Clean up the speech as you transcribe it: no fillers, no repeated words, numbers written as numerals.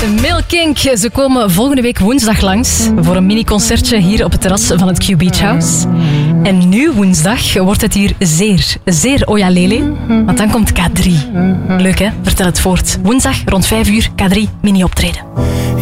Male Kink, ze komen volgende week woensdag langs voor een mini-concertje hier op het terras van het Q Beach House. En nu woensdag wordt het hier zeer ojalele, want dan komt K3. Leuk hè? Vertel het voort. Woensdag rond 5 uur K3 mini-optreden.